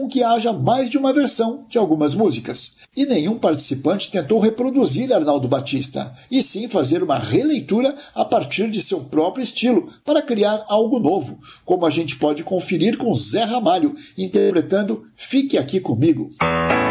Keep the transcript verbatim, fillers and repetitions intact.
com que haja mais de uma versão de algumas músicas. E nenhum participante tentou reproduzir Arnaldo Batista, e sim fazer uma releitura a partir de seu próprio estilo, para criar algo novo, como a gente pode conferir com Zé Ramalho, interpretando Fique Aqui Comigo.